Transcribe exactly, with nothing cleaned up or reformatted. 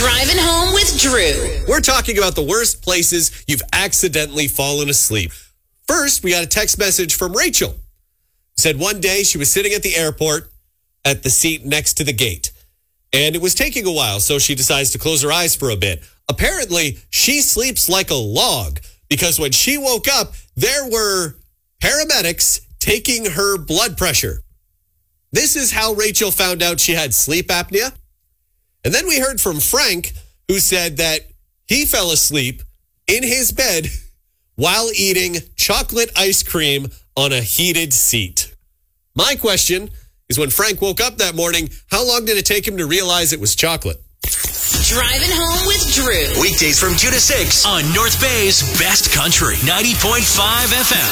Driving Home with Drew. We're talking about the worst places you've accidentally fallen asleep. First, we got a text message from Rachel. Said one day she was sitting at the airport at the seat next to the gate. And it was taking a while, so she decides to close her eyes for a bit. Apparently, she sleeps like a log because when she woke up, there were paramedics taking her blood pressure. This is how Rachel found out she had sleep apnea. And then we heard from Frank, who said that he fell asleep in his bed while eating chocolate ice cream on a heated seat. My question is, when Frank woke up that morning, how long did it take him to realize it was chocolate? Driving Home with Drew. Weekdays from two to six on North Bay's Best Country, ninety point five F M.